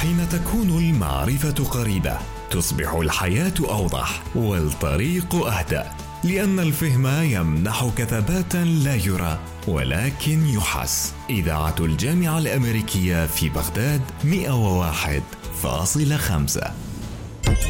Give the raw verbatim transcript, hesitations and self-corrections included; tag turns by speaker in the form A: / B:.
A: حين تكون المعرفة قريبة تصبح الحياة أوضح والطريق أهدأ، لأن الفهم يمنحك ثباتا لا يرى ولكن يحس. إذاعة الجامعة الأمريكية في بغداد مئة وواحد فاصلة خمسة.